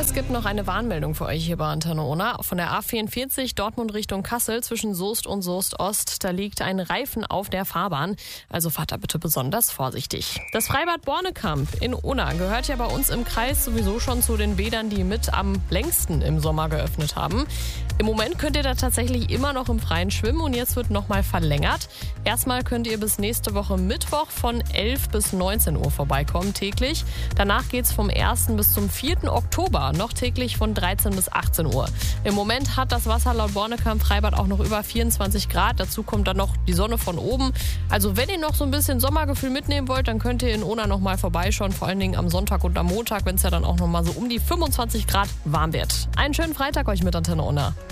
Es gibt noch eine Warnmeldung für euch hier bei Antenne Unna. Von der A44 Dortmund Richtung Kassel zwischen Soest und Soest Ost, da liegt ein Reifen auf der Fahrbahn. Also fahrt da bitte besonders vorsichtig. Das Freibad Bornekamp in Unna gehört ja bei uns im Kreis sowieso schon zu den Bädern, die mit am längsten im Sommer geöffnet haben. Im Moment könnt ihr da tatsächlich immer noch im Freien schwimmen und jetzt wird nochmal verlängert. Erstmal könnt ihr bis nächste Woche Mittwoch von 11 bis 19 Uhr vorbeikommen täglich. Danach geht's vom 1. bis zum 4. Oktober noch täglich von 13 bis 18 Uhr. Im Moment hat das Wasser laut Bornekamp Freibad auch noch über 24 Grad. Dazu kommt dann noch die Sonne von oben. Also wenn ihr noch so ein bisschen Sommergefühl mitnehmen wollt, dann könnt ihr in Unna noch mal vorbeischauen. Vor allen Dingen am Sonntag und am Montag, wenn es ja dann auch noch mal so um die 25 Grad warm wird. Einen schönen Freitag euch mit Antenne Unna.